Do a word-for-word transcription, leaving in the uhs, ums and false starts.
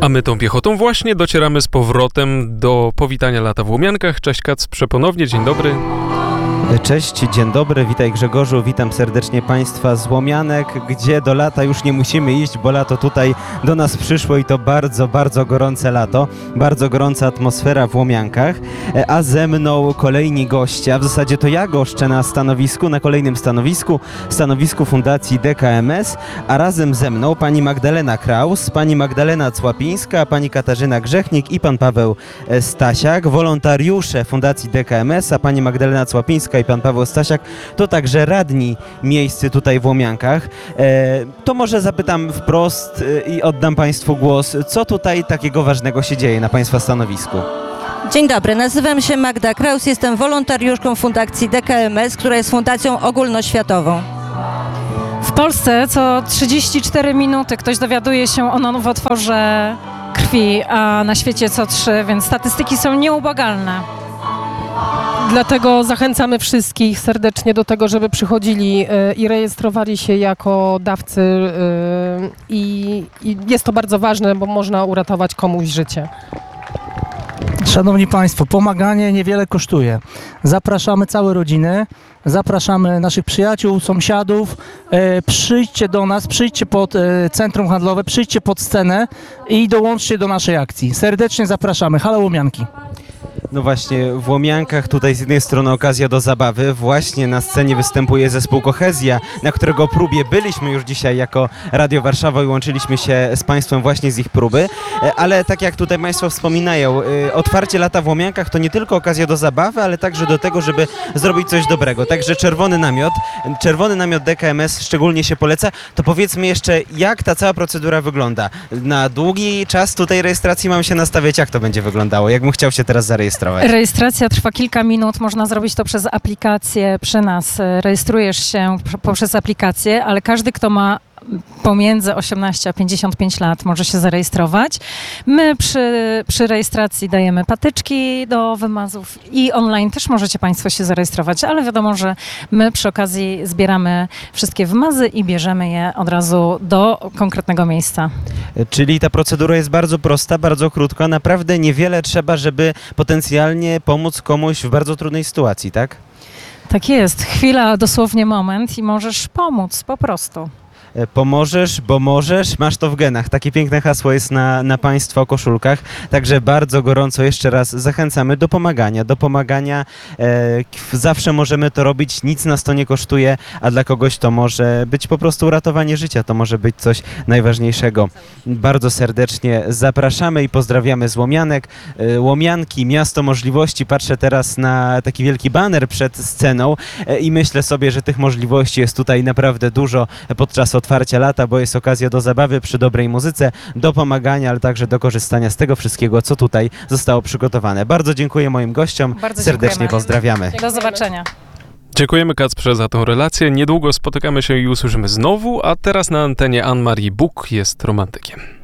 A my tą piechotą właśnie docieramy z powrotem do powitania lata w Łomiankach. Cześć Kacprze ponownie, dzień dobry. Cześć, dzień dobry, witaj Grzegorzu, witam serdecznie Państwa z Łomianek, gdzie do lata już nie musimy iść, bo lato tutaj do nas przyszło i to bardzo, bardzo gorące lato, bardzo gorąca atmosfera w Łomiankach, a ze mną kolejni goście, a w zasadzie to ja goszczę na stanowisku, na kolejnym stanowisku, stanowisku Fundacji D K M S, a razem ze mną pani Magdalena Kraus, pani Magdalena Cłapińska, pani Katarzyna Grzechnik i pan Paweł Stasiak, wolontariusze Fundacji D K M S, a pani Magdalena Cłapińska i pan Paweł Stasiak to także radni miejscy tutaj w Łomiankach. E, to może zapytam wprost e, i oddam Państwu głos. Co tutaj takiego ważnego się dzieje na Państwa stanowisku? Dzień dobry, nazywam się Magda Kraus, jestem wolontariuszką Fundacji D K M S, która jest fundacją ogólnoświatową. W Polsce co trzydzieści cztery minuty ktoś dowiaduje się o nowotworze krwi, a na świecie co trzy, więc statystyki są nieubłagalne. Dlatego zachęcamy wszystkich serdecznie do tego, żeby przychodzili y, i rejestrowali się jako dawcy y, i, i jest to bardzo ważne, bo można uratować komuś życie. Szanowni Państwo, pomaganie niewiele kosztuje. Zapraszamy całe rodziny, zapraszamy naszych przyjaciół, sąsiadów. E, przyjdźcie do nas, przyjdźcie pod e, centrum handlowe, przyjdźcie pod scenę i dołączcie do naszej akcji. Serdecznie zapraszamy. Halo Łomianki. No właśnie, w Łomiankach tutaj z jednej strony okazja do zabawy, właśnie na scenie występuje zespół Kohezja, na którego próbie byliśmy już dzisiaj jako Radio Warszawa i łączyliśmy się z Państwem właśnie z ich próby, ale tak jak tutaj Państwo wspominają, otwarcie lata w Łomiankach to nie tylko okazja do zabawy, ale także do tego, żeby zrobić coś dobrego. Także Czerwony Namiot, Czerwony Namiot D K M S szczególnie się poleca. To powiedzmy jeszcze, jak ta cała procedura wygląda. Na długi czas tutaj rejestracji mam się nastawiać, jak to będzie wyglądało, jakbym chciał się teraz zarejestrować. Rejestracja trwa kilka minut, można zrobić to przez aplikację przy nas. Rejestrujesz się poprzez aplikację, ale każdy, kto ma pomiędzy osiemnaście a pięćdziesiąt pięć lat może się zarejestrować. My przy, przy rejestracji dajemy patyczki do wymazów i online też możecie Państwo się zarejestrować, ale wiadomo, że my przy okazji zbieramy wszystkie wymazy i bierzemy je od razu do konkretnego miejsca. Czyli ta procedura jest bardzo prosta, bardzo krótka, naprawdę niewiele trzeba, żeby potencjalnie pomóc komuś w bardzo trudnej sytuacji, tak? Tak jest, chwila, dosłownie moment i możesz pomóc po prostu. Pomożesz, bo możesz, masz to w genach. Takie piękne hasło jest na, na Państwa koszulkach. Także bardzo gorąco jeszcze raz zachęcamy do pomagania. Do pomagania. E, zawsze możemy to robić, nic nas to nie kosztuje, a dla kogoś to może być po prostu uratowanie życia. To może być coś najważniejszego. Bardzo serdecznie zapraszamy i pozdrawiamy z Łomianek. E, Łomianki, miasto możliwości. Patrzę teraz na taki wielki baner przed sceną e, i myślę sobie, że tych możliwości jest tutaj naprawdę dużo podczas otwarcia lata, bo jest okazja do zabawy przy dobrej muzyce, do pomagania, ale także do korzystania z tego wszystkiego, co tutaj zostało przygotowane. Bardzo dziękuję moim gościom, Bardzo serdecznie dziękujemy. pozdrawiamy. Do zobaczenia. Dziękujemy Kacprze za tą relację. Niedługo spotykamy się i usłyszymy znowu, a teraz na antenie Anne-Marie Buk jest romantykiem.